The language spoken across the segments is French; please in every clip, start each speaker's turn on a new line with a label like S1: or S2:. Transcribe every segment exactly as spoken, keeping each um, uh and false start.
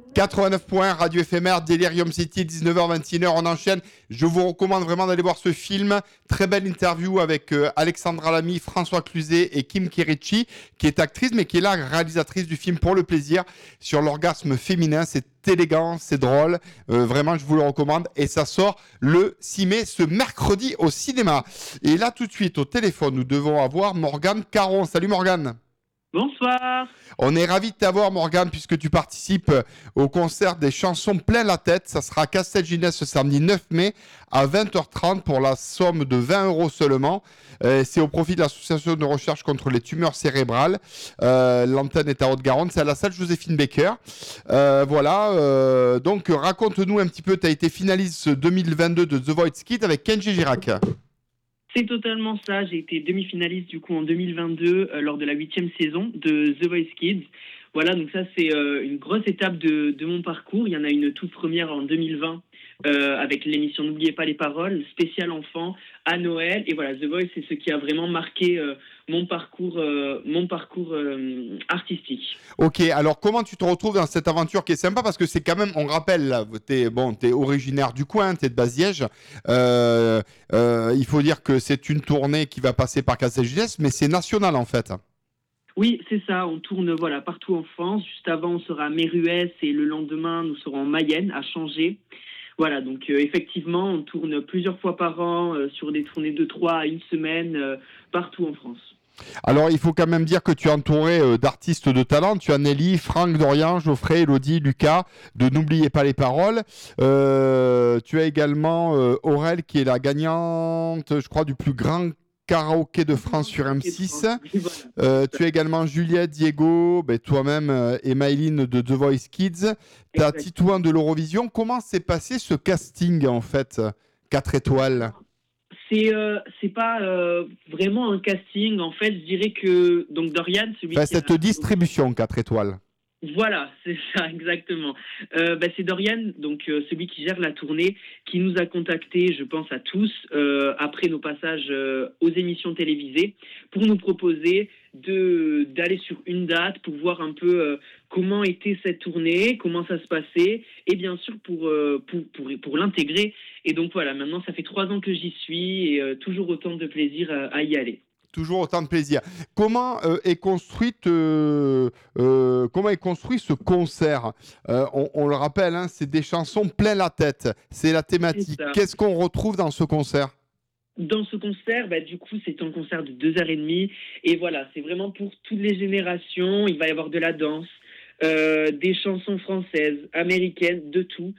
S1: quatre-vingt-neuf points, radio éphémère, Delirium City, dix-neuf heures vingt et une heures, on enchaîne. Je vous recommande vraiment d'aller voir ce film. Très belle interview avec euh, Alexandra Lamy, François Cluzet et Kim Kerichi, qui est actrice, mais qui est la réalisatrice du film Pour le plaisir, sur l'orgasme féminin. C'est élégant, c'est drôle. Euh, vraiment, je vous le recommande. Et ça sort le six mai, ce mercredi, au cinéma. Et là, tout de suite, au téléphone, nous devons avoir Morgane Caron. Salut Morgane.
S2: Bonsoir.
S1: On est ravis de t'avoir, Morgane, puisque tu participes au concert des chansons plein la tête. Ça sera à Castelginest ce samedi neuf mai à vingt heures trente pour la somme de vingt euros seulement. Euh, c'est au profit de l'association de recherche contre les tumeurs cérébrales. Euh, l'antenne est à Haute-Garonne, c'est à la salle Joséphine Baker. Euh, voilà, euh, donc raconte-nous un petit peu, tu as été finaliste deux mille vingt-deux de The Voice Kids avec Kenji Girac.
S2: C'est totalement ça. J'ai été demi-finaliste du coup en deux mille vingt-deux euh, lors de la huitième saison de The Voice Kids. Voilà, donc ça c'est euh, une grosse étape de, de mon parcours. Il y en a une toute première en deux mille vingt euh, avec l'émission N'oubliez pas les paroles, spécial enfant à Noël. Et voilà, The Voice, c'est ce qui a vraiment marqué euh, mon parcours, euh, mon parcours euh, artistique.
S1: Ok, alors comment tu te retrouves dans cette aventure qui est sympa parce que c'est quand même, on rappelle, là, t'es, bon, t'es originaire du coin, t'es de Baziège. Euh, euh, il faut dire que c'est une tournée qui va passer par Castelginest, mais c'est national en fait.
S2: Oui, c'est ça. On tourne voilà partout en France. Juste avant, on sera à Méruès et le lendemain, nous serons en Mayenne, à Changé. Voilà, donc euh, effectivement, on tourne plusieurs fois par an euh, sur des tournées de trois à une semaine euh, partout en France.
S1: Alors, il faut quand même dire que tu es entouré euh, d'artistes de talent. Tu as Nelly, Franck, Dorian, Geoffrey, Elodie, Lucas, de N'oubliez pas les paroles. Euh, tu as également euh, Aurel, qui est la gagnante, je crois, du plus grand karaoké de France sur M six. Euh, tu as également Juliette, Diego, ben, toi-même euh, et Maëline de The Voice Kids. Tu as Titouan de l'Eurovision. Comment s'est passé ce casting, en fait, quatre étoiles?
S2: C'est euh, c'est pas euh, vraiment un casting. En fait, je dirais que donc Dorian, celui
S1: enfin,
S2: qui
S1: cette
S2: a...
S1: distribution quatre étoiles.
S2: Voilà, c'est ça, exactement. Euh, bah, c'est Dorian, donc euh, celui qui gère la tournée, qui nous a contactés, je pense à tous, euh, après nos passages euh, aux émissions télévisées, pour nous proposer de d'aller sur une date pour voir un peu euh, comment était cette tournée, comment ça se passait, et bien sûr pour euh, pour pour, pour l'intégrer. Et donc voilà, maintenant ça fait trois ans que j'y suis et euh, toujours autant de plaisir à, à y aller.
S1: Toujours autant de plaisir. Comment euh, est construite, euh, euh, comment est construit ce concert? euh, on, on le rappelle, hein, c'est des chansons plein la tête. C'est la thématique. Qu'est-ce qu'on retrouve dans ce concert?
S2: Dans ce concert, bah, du coup, c'est un concert de deux heures et demie. Et voilà, c'est vraiment pour toutes les générations. Il va y avoir de la danse, euh, des chansons françaises, américaines, de tout.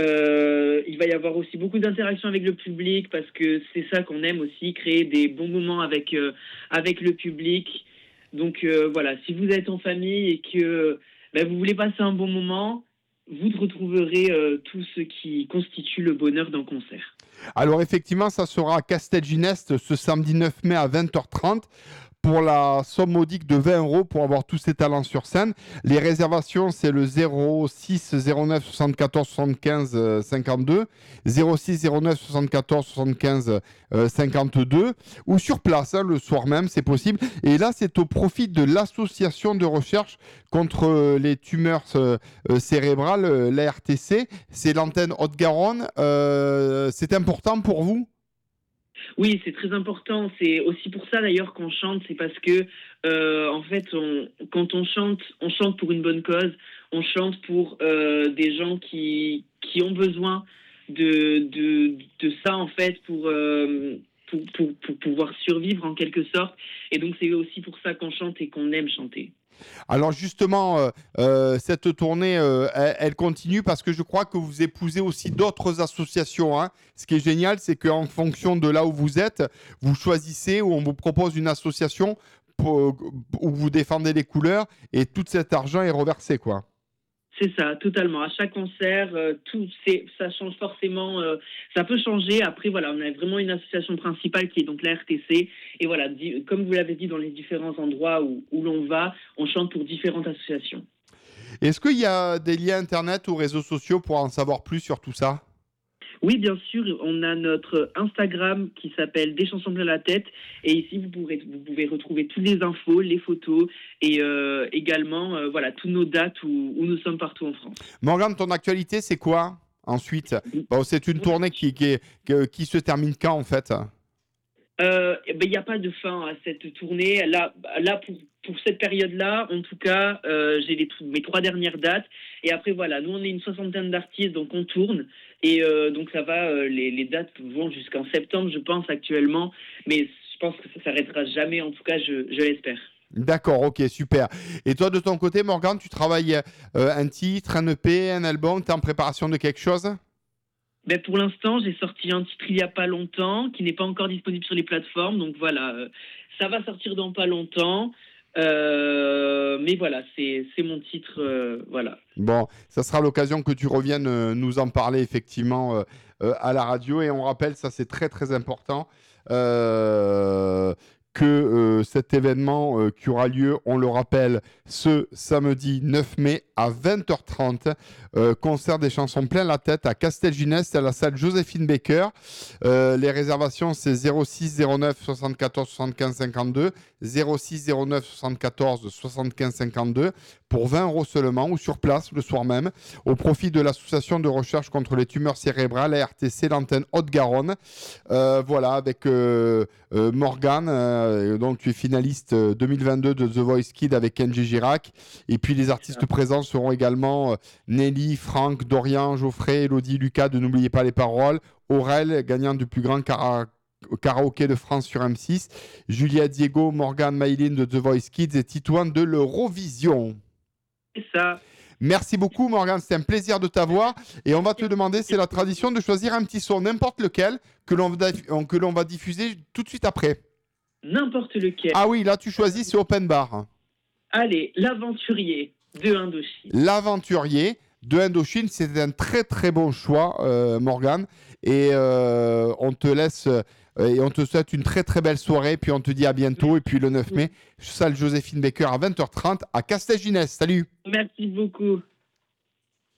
S2: Euh, il va y avoir aussi beaucoup d'interactions avec le public parce que c'est ça qu'on aime aussi, créer des bons moments avec, euh, avec le public. Donc euh, voilà, si vous êtes en famille et que bah, vous voulez passer un bon moment, vous retrouverez euh, tout ce qui constitue le bonheur d'un concert.
S1: Alors effectivement, ça sera à Castelginest ce samedi neuf mai à vingt heures trente. Pour la somme modique de vingt euros pour avoir tous ces talents sur scène. Les réservations, c'est le zéro six zéro neuf soixante-quatorze soixante-quinze cinquante-deux, zéro six zéro neuf soixante-quatorze soixante-quinze cinquante-deux, ou sur place, hein, le soir même, c'est possible. Et là, c'est au profit de l'association de recherche contre les tumeurs euh, cérébrales, euh, l'A R T C. C'est l'antenne Haute-Garonne. Euh, c'est important pour vous ?
S2: Oui, c'est très important. C'est aussi pour ça d'ailleurs qu'on chante. C'est parce que, euh, en fait, on, quand on chante, on chante pour une bonne cause. On chante pour euh, des gens qui, qui ont besoin de, de, de ça, en fait, pour, euh, pour, pour, pour pouvoir survivre en quelque sorte. Et donc, c'est aussi pour ça qu'on chante et qu'on aime chanter.
S1: Alors justement, euh, euh, cette tournée, euh, elle, elle continue parce que je crois que vous épousez aussi d'autres associations. Hein. Ce qui est génial, c'est qu'en fonction de là où vous êtes, vous choisissez ou on vous propose une association pour, où vous défendez les couleurs et tout cet argent est reversé, quoi.
S2: C'est ça, totalement. À chaque concert, euh, tout, c'est, ça change forcément. Euh, ça peut changer. Après, voilà, on a vraiment une association principale qui est donc la R T C. Et voilà, di- comme vous l'avez dit, dans les différents endroits où, où l'on va, on chante pour différentes associations.
S1: Est-ce qu'il y a des liens Internet ou réseaux sociaux pour en savoir plus sur tout ça ?
S2: Oui, bien sûr, on a notre Instagram qui s'appelle Des chansons plein la tête. Et ici, vous pourrez, vous pouvez retrouver toutes les infos, les photos et euh, également euh, voilà, toutes nos dates où, où nous sommes partout en France.
S1: Morgane, ton actualité, c'est quoi ensuite? Bon, c'est une tournée qui, qui, est- qui- qui se termine quand en fait?
S2: Euh, eh ben, il n'y a pas de fin à cette tournée. Là, là pour, pour cette période-là, en tout cas, euh, j'ai les, mes trois dernières dates. Et après, voilà, nous, on est une soixantaine d'artistes, donc on tourne. Et euh, donc, ça va, euh, les, les dates vont jusqu'en septembre, je pense, actuellement. Mais je pense que ça s'arrêtera jamais, en tout cas, je, je l'espère.
S1: D'accord, ok, super. Et toi, de ton côté, Morgane, tu travailles euh, un titre, un E P, un album, tu es en préparation de quelque chose?
S2: Ben, pour l'instant, j'ai sorti un titre il n'y a pas longtemps, qui n'est pas encore disponible sur les plateformes. Donc voilà, euh, ça va sortir dans pas longtemps. Euh, mais voilà, c'est c'est mon titre. Euh, voilà.
S1: Bon, ça sera l'occasion que tu reviennes euh, nous en parler effectivement euh, euh, à la radio. Et on rappelle, ça c'est très très important, euh, que euh, cet événement euh, qui aura lieu, on le rappelle, ce samedi neuf mai à vingt heures trente, euh, concert des chansons plein la tête à Castelginest, à la salle Joséphine Baker. Euh, les réservations, c'est zéro six zéro neuf soixante-quatorze soixante-quinze cinquante-deux, zéro six zéro neuf soixante-quatorze soixante-quinze cinquante-deux, pour vingt euros seulement, ou sur place le soir même, au profit de l'association de recherche contre les tumeurs cérébrales, A R T C, l'antenne Haute-Garonne. Euh, voilà, avec euh, euh, Morgane, euh, donc tu es finaliste euh, deux mille vingt-deux de The Voice Kids avec Kenji Girac. Et puis les artistes présents seront également euh, Nelly, Franck, Dorian, Geoffrey, Elodie, Lucas, de N'oubliez pas les paroles, Aurel, gagnant du plus grand kara- karaoké de France sur M six, Julia Diego, Morgane Maïline de The Voice Kids et Titouan de l'Eurovision.
S2: C'est ça.
S1: Merci beaucoup Morgane, c'était un plaisir de t'avoir et on va te demander, c'est la tradition, de choisir un petit son, n'importe lequel, que l'on va, que l'on va diffuser tout de suite après.
S2: N'importe lequel.
S1: Ah oui, là tu choisis, c'est open bar.
S2: Allez, l'aventurier de Indochine.
S1: L'aventurier de Indochine, c'est un très très bon choix, euh, Morgane. Et euh, on te laisse euh, et on te souhaite une très très belle soirée. Puis on te dit à bientôt. Et puis le neuf mai, salle Joséphine Baker à vingt heures trente à Castelginest. Salut.
S2: Merci beaucoup.